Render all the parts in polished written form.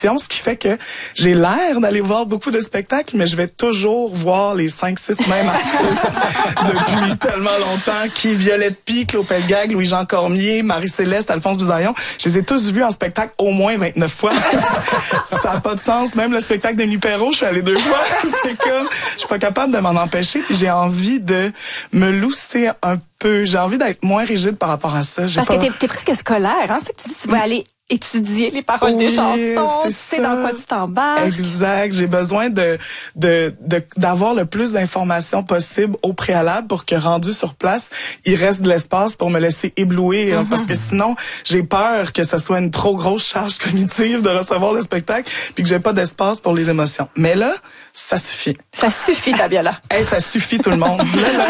ce qui fait que j'ai l'air d'aller voir beaucoup de spectacles, mais je vais toujours voir les 5-6 mêmes artistes depuis tellement longtemps, qui Violette Pie, Claude Pelgag, Louis-Jean Cormier, Marie-Céleste, Alphonse Buzaillon. Je les ai tous vus en spectacle au moins 29 fois. Ça n'a pas de sens. Même le spectacle d'Émilie Perrault, je suis allée 2 fois. C'est comme, je suis pas capable de m'en empêcher, puis j'ai envie de me lousser un peu. J'ai envie d'être moins rigide par rapport à ça. Parce que t'es presque scolaire, hein? C'est que tu vas aller étudier les paroles des chansons, tu sais dans quoi tu t'embarques. Exact. J'ai besoin d'avoir le plus d'informations possible au préalable pour que, rendu sur place, il reste de l'espace pour me laisser éblouir. Parce que sinon, j'ai peur que ce soit une trop grosse charge cognitive de recevoir le spectacle puis que j'ai pas d'espace pour les émotions. Mais là, ça suffit. Ça suffit, Fabiola. Hey, ça suffit, tout le monde.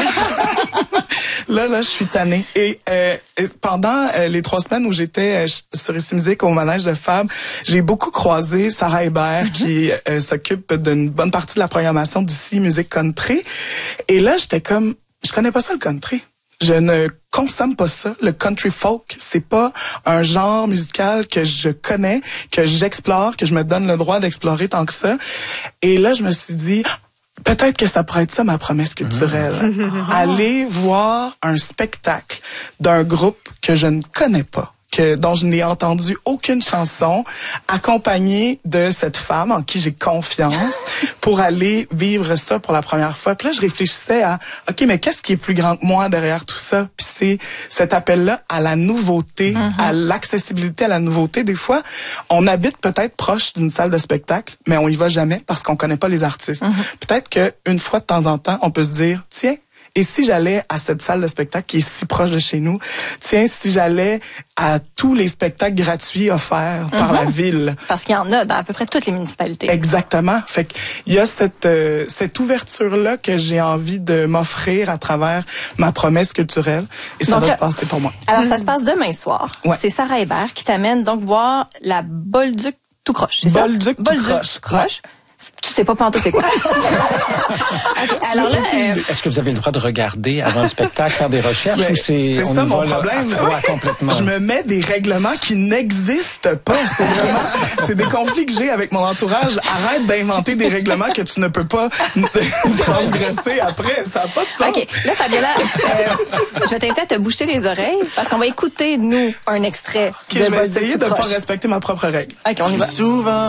Là, je suis tannée. Et pendant les 3 semaines où j'étais sur Ici Musique au manège de Fab, j'ai beaucoup croisé Sarah Hébert qui s'occupe d'une bonne partie de la programmation d'Ici Musique Country. Et là, j'étais comme, je connais pas ça le country. Je ne consomme pas ça. Le country folk, c'est pas un genre musical que je connais, que j'explore, que je me donne le droit d'explorer tant que ça. Et là, je me suis dit, peut-être que ça pourrait être ça ma promesse culturelle. Aller voir un spectacle d'un groupe que je ne connais pas, dont je n'ai entendu aucune chanson, accompagnée de cette femme en qui j'ai confiance pour aller vivre ça pour la première fois. Puis là, je réfléchissais à, OK, mais qu'est-ce qui est plus grand que moi derrière tout ça? Puis c'est cet appel-là à la nouveauté, à l'accessibilité à la nouveauté. Des fois, on habite peut-être proche d'une salle de spectacle, mais on y va jamais parce qu'on connaît pas les artistes. Peut-être qu'une fois de temps en temps, on peut se dire, tiens, et si j'allais à cette salle de spectacle qui est si proche de chez nous? Tiens, si j'allais à tous les spectacles gratuits offerts par la ville? Parce qu'il y en a dans à peu près toutes les municipalités. Exactement. Fait qu'il y a cette ouverture-là que j'ai envie de m'offrir à travers ma promesse culturelle. Et ça va se passer pour moi. Alors, ça se passe demain soir. Ouais. C'est Sarah Hébert qui t'amène donc voir la Bolduc tout croche, c'est ça? Bolduc tout croche. Tu sais pas pantoute c'est quoi. Okay, alors là, est-ce que vous avez le droit de regarder avant le spectacle, faire des recherches ou c'est ça mon problème. Complètement. Je me mets des règlements qui n'existent pas. C'est des conflits que j'ai avec mon entourage. Arrête d'inventer des règlements que tu ne peux pas transgresser après. Ça n'a pas de sens. OK. Là, Fabiola, je vais t'inviter à te boucher les oreilles parce qu'on va écouter, nous, un extrait. Je vais essayer de ne pas respecter ma propre règle. OK, on y va. Souvent